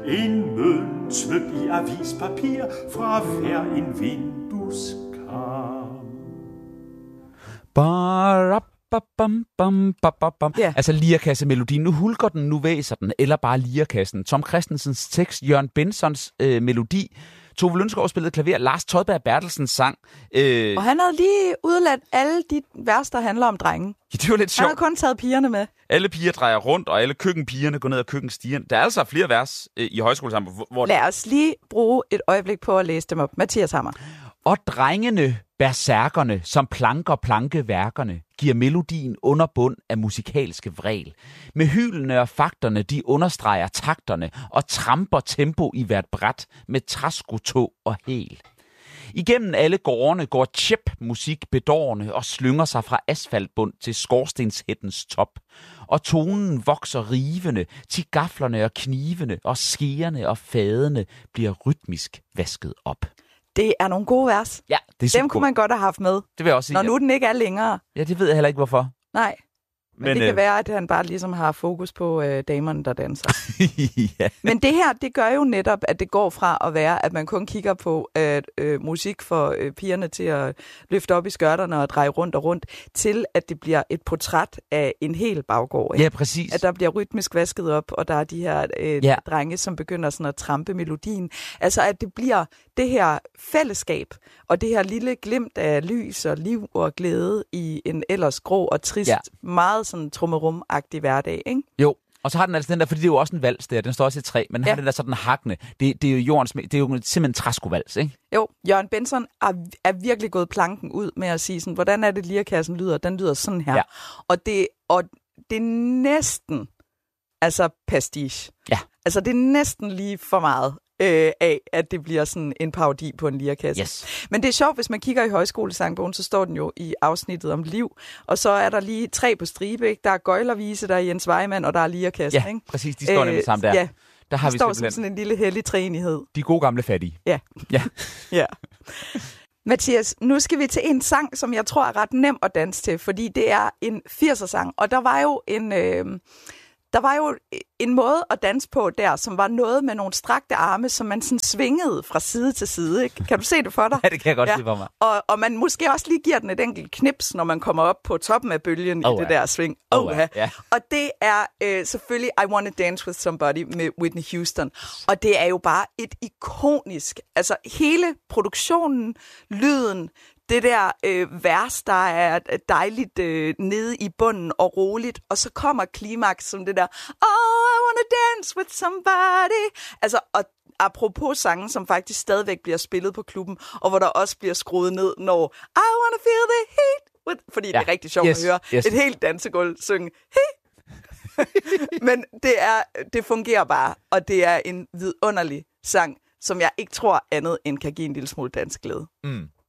En mønt smygt i avispapir fra hver en vindueskarm. Yeah. Altså lirekassemelodien. Nu hulker den, nu væser den, eller bare lirekassen. Tom Christensens tekst, Jørgen Bensons melodi. Tove Lønskov spillede klaver, Lars Todberg Bertelsens sang. Og han havde lige udladt alle de vers, der handler om drengen. Ja, det var lidt sjovt. Han havde kun taget pigerne med. Alle piger drejer rundt, og alle køkkenpigerne går ned ad køkkenstigen. Der er altså flere vers i højskolesammen. Lad os lige bruge et øjeblik på at læse dem op. Mathias Hammer. Og drengene, berserkerne, som planker plankeværkerne, giver melodien underbund af musikalske vrel. Med hylene og fakterne, de understreger takterne og tramper tempo i hvert bræt med træskotog og hæl. Igennem alle gårdene går chip-musik bedårende og slynger sig fra asfaltbund til skorstenshættens top. Og tonen vokser rivende, til gaflerne og knivene og skeerne og fadene bliver rytmisk vasket op. Det er nogle gode vers. Ja, det er dem kunne man godt have haft med. Det vil jeg også sige. Når nu den ikke er længere. Ja, det ved jeg heller ikke, hvorfor. Nej. Men det kan være, at han bare ligesom har fokus på damerne, der danser. Ja. Men det her, det gør jo netop, at det går fra at være, at man kun kigger på musik for pigerne til at løfte op i skørterne og dreje rundt og rundt, til at det bliver et portræt af en hel baggård. Ja, præcis. At der bliver rytmisk vasket op, og der er de her drenge, som begynder sådan at trampe melodien. Altså, at det bliver det her fællesskab, og det her lille glimt af lys og liv og glæde i en ellers grå og trist, meget sådan trummerum-agtig hverdag, ikke? Jo, og så har den altså den der, fordi det er jo også en vals der, den står også i træ, men den har den der sådan hakkende. Det er jo jordens, det er jo simpelthen træskovals, ikke? Jo, Jørgen Benson er virkelig gået planken ud med at sige sådan, hvordan er det lirekassen lyder? Den lyder sådan her. Ja. Og det er næsten altså pastiche. Ja. Altså det er næsten lige for meget af, at det bliver sådan en parodi på en lirekasse. Yes. Men det er sjovt, hvis man kigger i højskolesangbogen, så står den jo i afsnittet om liv, og så er der lige 3 på stribe, ikke? Der er Gøjlervise, der er Jens Weimann, og der er lirekassen, ikke? Ja, præcis, de står nemlig sammen der. Ja, der har de vi står som sådan en lille hellig treenighed. De gode gamle fattige. Ja. Ja. Ja. Mathias, nu skal vi til en sang, som jeg tror er ret nem at danse til, fordi det er en 80'er-sang, og der var jo en måde at danse på der, som var noget med nogle strakte arme, som man sådan svingede fra side til side. Ikke? Kan du se det for dig? Ja, det kan jeg godt se for mig. Og man måske også lige giver den et enkelt knips, når man kommer op på toppen af bølgen i det der sving. Ja. Og det er selvfølgelig I Wanna Dance With Somebody med Whitney Houston. Og det er jo bare et ikonisk, altså hele produktionen, lyden, det der vers, der er dejligt nede i bunden og roligt, og så kommer klimaks som det der, oh, I wanna dance with somebody. Altså, og apropos sangen, som faktisk stadigvæk bliver spillet på klubben, og hvor der også bliver skruet ned, når I wanna feel the heat. Fordi det er rigtig sjovt at høre et helt dansegulv synge Men det fungerer bare, og det er en vidunderlig sang, som jeg ikke tror andet end kan give en lille smule dansk glæde. Mm.